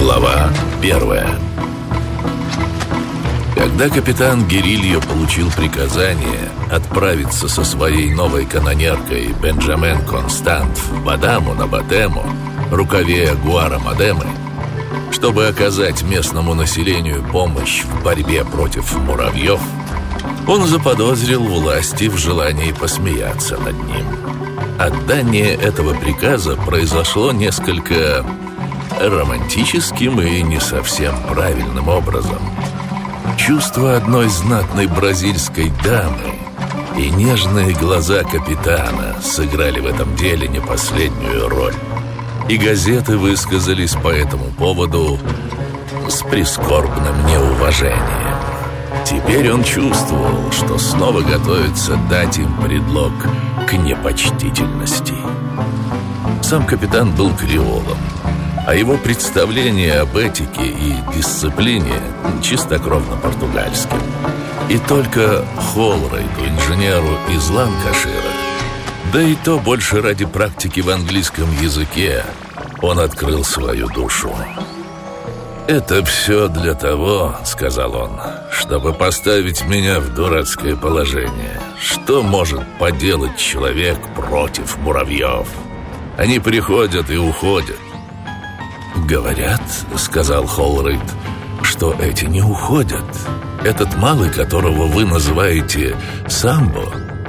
Глава 1. Когда капитан Гирильо получил приказание отправиться со своей новой канонеркой Бенджамен Констант в Бадаму на Батему, рукаве Гуарамадемы, чтобы оказать местному населению помощь в борьбе против муравьев, он заподозрил власти в желании посмеяться над ним. Отдание этого приказа произошло несколько романтическим и не совсем правильным образом. Чувства одной знатной бразильской дамы и нежные глаза капитана сыграли в этом деле не последнюю роль. И газеты высказались по этому поводу с прискорбным неуважением. Теперь он чувствовал, что снова готовится дать им предлог к непочтительности. Сам капитан был креолом, а его представление об этике и дисциплине чистокровно португальским. И только Холрайту, инженеру из Ланкашира, да и то больше ради практики в английском языке, он открыл свою душу. «Это все для того, — сказал он, — чтобы поставить меня в дурацкое положение. Что может поделать человек против муравьев? Они приходят и уходят». «Говорят, — сказал Холрайт, — что эти не уходят. Этот малый, которого вы называете самбо,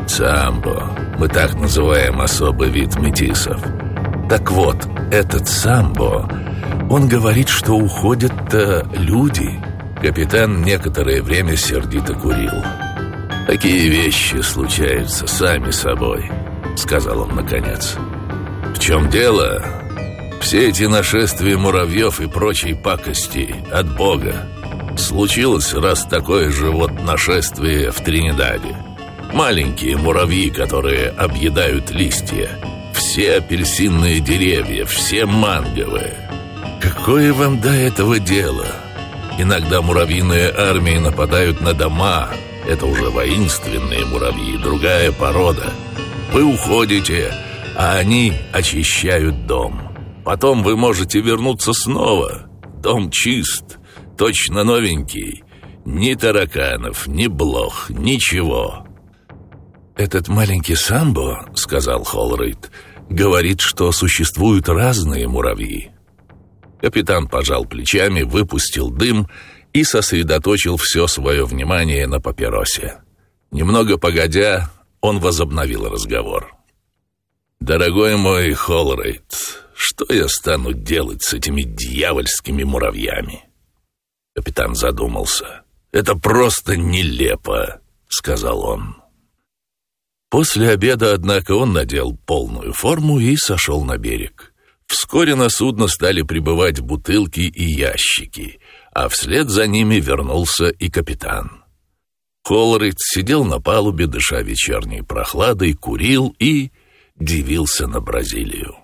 мы так называем особый вид метисов. Так вот, этот самбо, он говорит, что уходят-то люди». Капитан некоторое время сердито курил. «Такие вещи случаются сами собой», — сказал он наконец. «В чем дело? Все эти нашествия муравьев и прочей пакости от Бога. Случилось раз такое же вот нашествие в Тринидаде. Маленькие муравьи, которые объедают листья. Все апельсинные деревья, все манговые. Какое вам до этого дело? Иногда муравьиные армии нападают на дома. Это уже воинственные муравьи, другая порода. Вы уходите, а они очищают дом. Потом вы можете вернуться снова. Дом чист, точно новенький. Ни тараканов, ни блох, ничего». «Этот маленький самбо, — сказал Холрайт, — говорит, что существуют разные муравьи». Капитан пожал плечами, выпустил дым и сосредоточил все свое внимание на папиросе. Немного погодя, он возобновил разговор. «Дорогой мой Холрайт, что я стану делать с этими дьявольскими муравьями?» Капитан задумался. «Это просто нелепо», — сказал он. После обеда, однако, он надел полную форму и сошел на берег. Вскоре на судно стали прибывать бутылки и ящики, а вслед за ними вернулся и капитан. Холрайт сидел на палубе, дыша вечерней прохладой, курил и дивился на Бразилию.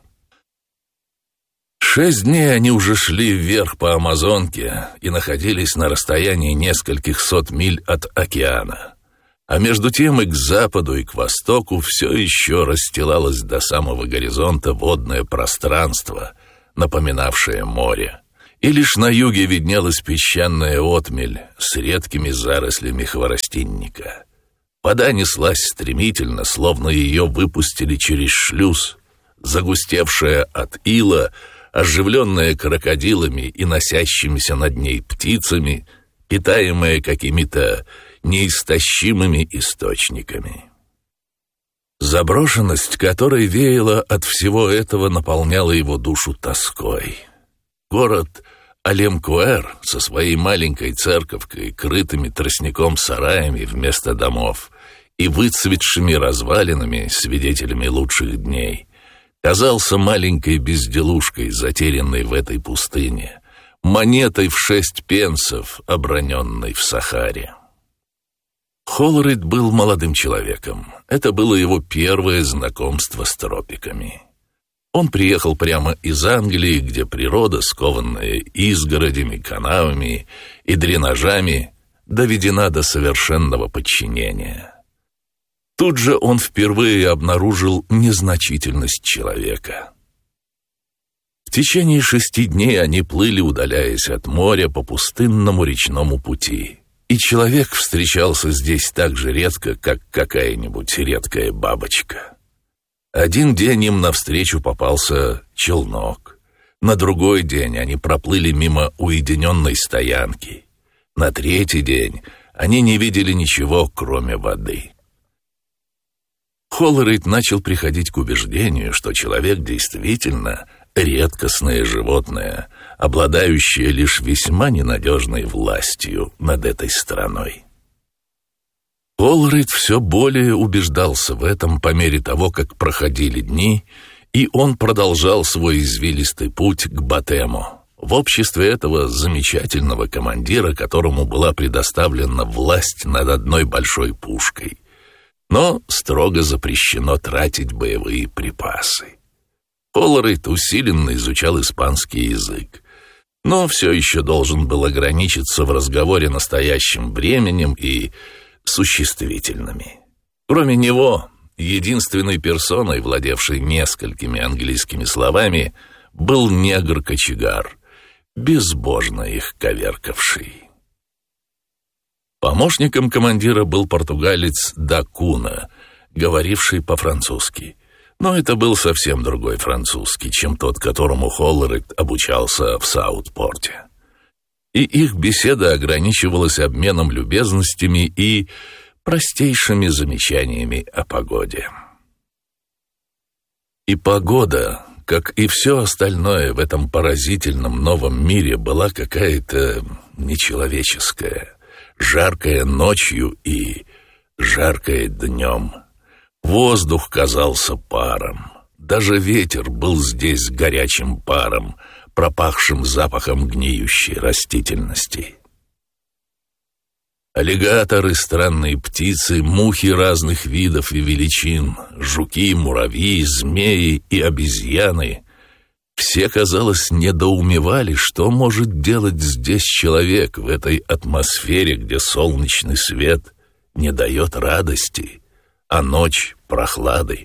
6 дней они уже шли вверх по Амазонке и находились на расстоянии нескольких сот миль от океана. А между тем и к западу, и к востоку все еще расстилалось до самого горизонта водное пространство, напоминавшее море. И лишь на юге виднелась песчаная отмель с редкими зарослями хворостинника. Вода неслась стремительно, словно ее выпустили через шлюз, загустевшая от ила, оживленная крокодилами и носящимися над ней птицами, питаемая какими-то неистощимыми источниками. Заброшенность, которой веяло от всего этого, наполняла его душу тоской. Город Алемкуэр со своей маленькой церковкой, крытыми тростником сараями вместо домов и выцветшими развалинами, свидетелями лучших дней, казался маленькой безделушкой, затерянной в этой пустыне, монетой в 6 пенсов, оброненной в Сахаре. Холрайт был молодым человеком. Это было его первое знакомство с тропиками. Он приехал прямо из Англии, где природа, скованная изгородями, канавами и дренажами, доведена до совершенного подчинения. Тут же он впервые обнаружил незначительность человека. В течение 6 дней они плыли, удаляясь от моря по пустынному речному пути. И человек встречался здесь так же редко, как какая-нибудь редкая бабочка. Один день им навстречу попался челнок. На другой день они проплыли мимо уединенной стоянки. На 3-й день они не видели ничего, кроме воды. Холлерейд начал приходить к убеждению, что человек действительно редкостное животное, обладающее лишь весьма ненадежной властью над этой страной. Холлерейд все более убеждался в этом по мере того, как проходили дни, и он продолжал свой извилистый путь к Батему, в обществе этого замечательного командира, которому была предоставлена власть над одной большой пушкой, но строго запрещено тратить боевые припасы. Холлерейд усиленно изучал испанский язык, но все еще должен был ограничиться в разговоре настоящим временем и существительными. Кроме него, единственной персоной, владевшей несколькими английскими словами, был негр-кочегар, безбожно их коверкавший. Помощником командира был португалец Дакуна, говоривший по-французски. Но это был совсем другой французский, чем тот, которому Холлерейд обучался в Саутпорте. И их беседа ограничивалась обменом любезностями и простейшими замечаниями о погоде. И погода, как и все остальное в этом поразительном новом мире, была какая-то нечеловеческая, жаркая ночью и жаркая днем. Воздух казался паром. Даже ветер был здесь горячим паром, пропахшим запахом гниющей растительности. Аллигаторы, странные птицы, мухи разных видов и величин, жуки, муравьи, змеи и обезьяны — все, казалось, недоумевали, что может делать здесь человек в этой атмосфере, где солнечный свет не дает радости, а ночь — прохлады.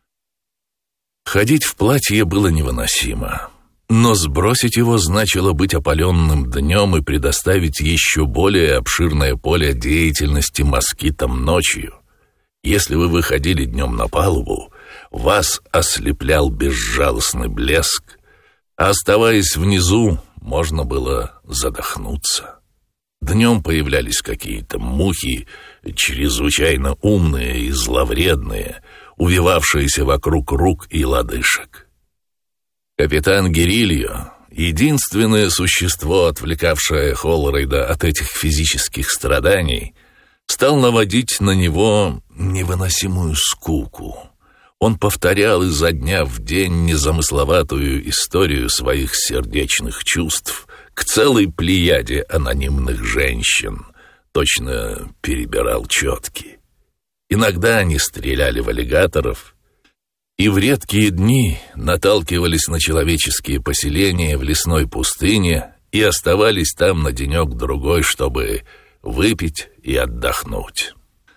Ходить в платье было невыносимо, но сбросить его значило быть опаленным днем и предоставить еще более обширное поле деятельности москитам ночью. Если вы выходили днем на палубу, вас ослеплял безжалостный блеск, а оставаясь внизу, можно было задохнуться. Днем появлялись какие-то мухи, чрезвычайно умные и зловредные, увивавшиеся вокруг рук и лодыжек. Капитан Герильо, единственное существо, отвлекавшее Холлерейда от этих физических страданий, стал наводить на него невыносимую скуку. Он повторял изо дня в день незамысловатую историю своих сердечных чувств к целой плеяде анонимных женщин, точно перебирал четки. Иногда они стреляли в аллигаторов и в редкие дни наталкивались на человеческие поселения в лесной пустыне и оставались там на денек-другой, чтобы выпить и отдохнуть.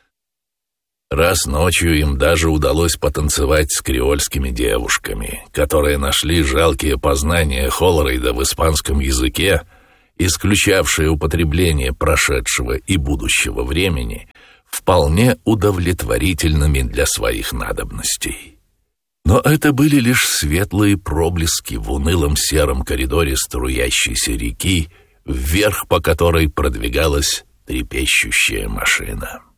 Раз ночью им даже удалось потанцевать с креольскими девушками, которые нашли жалкие познания Холлерейда в испанском языке, исключавшие употребление прошедшего и будущего времени, вполне удовлетворительными для своих надобностей. Но это были лишь светлые проблески в унылом сером коридоре струящейся реки, вверх по которой продвигалась трепещущая машина.